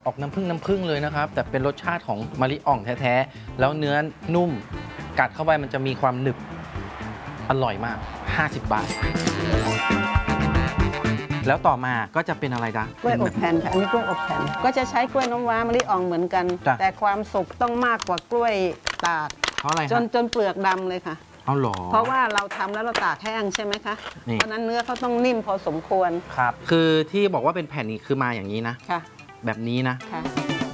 ออกน้ำผึ้งเลยนะครับแต่เป็นรสชาติของมะลิอ่องแท้ๆแล้วเนื้อนุ่มกัดเข้าไปมันจะมีความหนึบอร่อยมาก50 บาทแล้วต่อมาก็จะเป็นอะไรจ๊ะกล้วยอบแผ่นค่ะอันนี้กล้วยอบแผ่นก็จะใช้กล้วยน้ำว้ามะลิอ่องเหมือนกันแต่ความสุกต้องมากกว่ากล้วยตากเพราะอะไรจนเปลือกดำเลยค่ะเอาหรอเพราะว่าเราทำแล้วเราตากแห้งใช่ไหมคะเพราะนั้นเนื้อเขาต้องนิ่มพอสมควรครับคือที่บอกว่าเป็นแผ่นนี้คือมาอย่างนี้นะค่ะแบบนี้นะค่ะ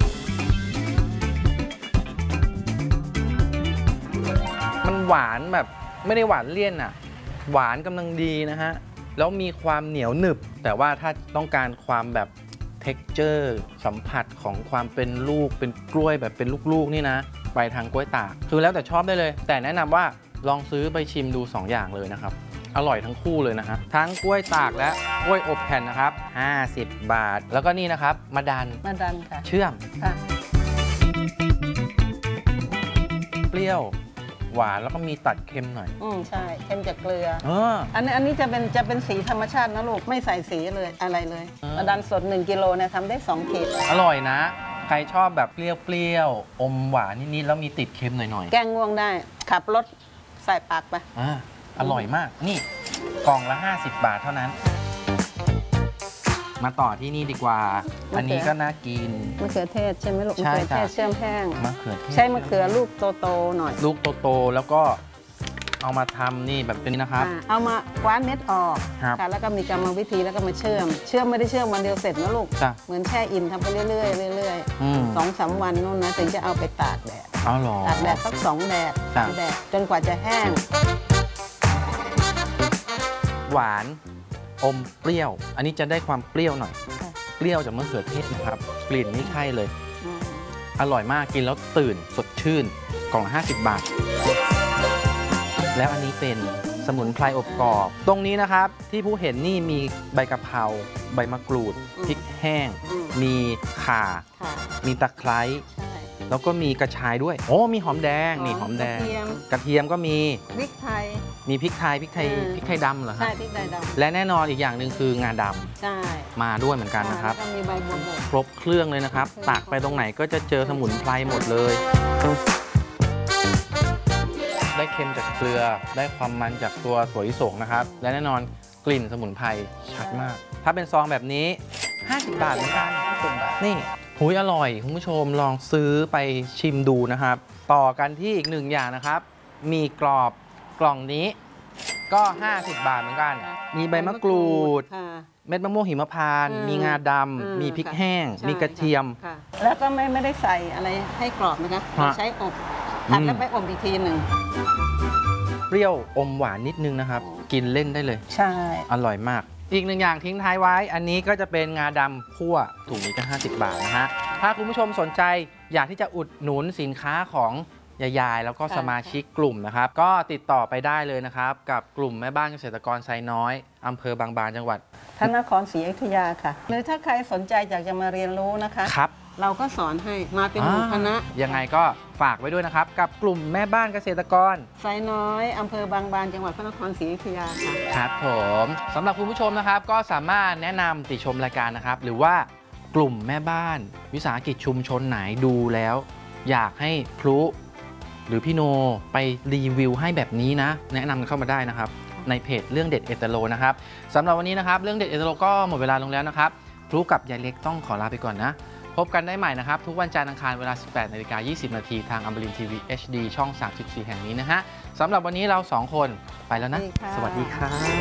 มันหวานแบบไม่ได้หวานเลี่ยนอ่ะหวานกำลังดีนะฮะแล้วมีความเหนียวหนึบแต่ว่าถ้าต้องการความแบบ texture สัมผัสของความเป็นลูกเป็นกล้วยแบบเป็นลูกๆนี่นะไปทางกล้วยตากคือแล้วแต่ชอบได้เลยแต่แนะนำว่าลองซื้อไปชิมดู2 อย่างเลยนะครับอร่อยทั้งคู่เลยนะฮะทั้งกล้วยตากและกล้วยอบแผ่นนะครับ50 บาทแล้วก็นี่นะครับมะดันค่ะเชื่อมค่ะเปรี้ยวหวานแล้วก็มีตัดเค็มหน่อยใช่เค็มจากเกลืออันนี้จะเป็นสีธรรมชาตินะลูกไม่ใส่สีเลยอะไรเลยมะดันสด1 กิโลเนี่ยทำได้2 ขีดอร่อยนะใครชอบแบบเปรี้ยวอมหวานนิดๆแล้วมีติดเค็มหน่อยๆแกงง่วงได้ขับรถใส่ปากไปอร่อยมากนี่กล่องละ50 บาทเท่านั้นมาต่อที่นี่ดีกว่าอันนี้ก็น่ากินมะเขือเทศใช่ไหมลูกมะเขือเทศเชื่อมแห้งมะเขือเทศใช้มะเขือลูกโตๆหน่อยลูกโตๆแล้วก็เอามาทำนี่แบบนี้นะครับเอามาคว้านเม็ดออกค่ะแล้วก็มีกรรมวิธีแล้วก็มาเชื่อมไม่ได้เชื่อมวันเดียวเสร็จนะลูกเหมือนแช่อิ่มทำไปเรื่อยๆ2-3 วันนู่นนะถึงจะเอาไปตากแดดตากแดดสัก2 แดดจนกว่าจะแห้งหวานอมเปรี้ยวอันนี้จะได้ความเปรี้ยวหน่อยเปรี้ยวจากมะเขือเทศนะครับกลิ่นนี่ใช่เลยอร่อยมากกินแล้วตื่นสดชื่นกล่องละ50 บาทแล้วอันนี้เป็นสมุนไพรอบกรอบตรงนี้นะครับที่ผู้เห็นนี่มีใบกะเพราใบมะกรูดพริกแห้งมีข่ามีตะไคร้แล้วก็มีกระชายด้วยโอ้มีหอมแดงนี่หอมแดงกระเทียมก็มีพริกไทยมีพริกไทยดำเหรอครับใช่พริกไทยดำและแน่นอนอีกอย่างหนึ่งคืองาดำใช่มาด้วยเหมือนกันนะครับมีใบบัวบกครบเครื่องเลยนะครับตากไปตรงไหนก็จะเจอสมุนไพรหมดเลยได้เค็มจากเกลือได้ความมันจากตัวถั่วลิสงนะครับและแน่นอนกลิ่นสมุนไพรชัดมากถ้าเป็นซองแบบนี้50 บาทเหมือนกันนี่หุยอร่อยคุณผู้ชมลองซื้อไปชิมดูนะครับต่อกันที่อีก1 อย่างนะครับมีกรอบกล่องนี้ก็50 บาทเหมือนกันมีใบมะกรูดเม็ดมะม่วงหิมพานต์มีงาดำมีพริกแห้งมีกระเทียมแล้วก็ไม่ได้ใส่อะไรให้กรอบนะคะใช้อบผัดแล้วไปอบอีกทีหนึ่งเปรี้ยวอมหวานนิดนึงนะครับกินเล่นได้เลยใช่อร่อยมากอีก1 อย่างทิ้งท้ายไว้อันนี้ก็จะเป็นงาดำคั่วถุงนี้ก็50 บาทนะฮะถ้าคุณผู้ชมสนใจอยากที่จะอุดหนุนสินค้าของยายแล้วก็สมาชิกกลุ่มนะครับก็ติดต่อไปได้เลยนะครับกับกลุ่มแม่บ้านเกษตรกรไซน้อยอำเภอบางบานจังหวัดพระนครศรีอยุธยาค่ะหรือถ้าใครสนใจอยากจะมาเรียนรู้นะคะครับเราก็สอนให้มาเป็นหมู่คณะยังไงก็ฝากไว้ด้วยนะครับกับกลุ่มแม่บ้านเกษตรกรไซน้อยอำเภอบางบานจังหวัดพระนครศรีอยุธยาค่ะครับผมสำหรับคุณผู้ชมนะครับก็สามารถแนะนำติชมรายการนะครับหรือว่ากลุ่มแม่บ้านวิสาหกิจชุมชนไหนดูแล้วอยากให้พลุหรือพี่โนไปรีวิวให้แบบนี้นะแนะนำเข้ามาได้นะครับในเพจเรื่องเด็ดเอตโลนะครับสำหรับวันนี้นะครับเรื่องเด็ดเอตโลก็หมดเวลาลงแล้วนะครับพลุกับยายเล็กต้องขอลาไปก่อนนะพบกันได้ใหม่นะครับทุกวันจันทร์อังคารเวลา 18:20 น.ทางอมรินทร์ทีวี HD ช่อง 34 แห่งนี้นะฮะสำหรับวันนี้เรา2 คนไปแล้วนะสวัสดีครับ